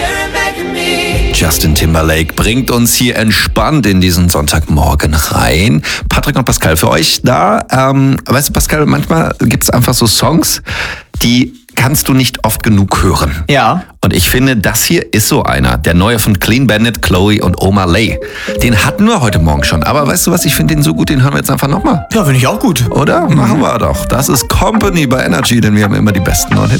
Justin Timberlake bringt uns hier entspannt in diesen Sonntagmorgen rein. Patrick und Pascal für euch da. Weißt du, Pascal, manchmal gibt es einfach so Songs, die kannst du nicht oft genug hören. Ja. Und ich finde, das hier ist so einer. Der neue von Clean Bandit, Chloe und Omar Lay. Den hatten wir heute Morgen schon. Aber weißt du was, ich finde den so gut, den hören wir jetzt einfach nochmal. Ja, finde ich auch gut. Oder? Machen wir doch. Das ist Company bei Energy, denn wir haben immer die besten neuen Hits.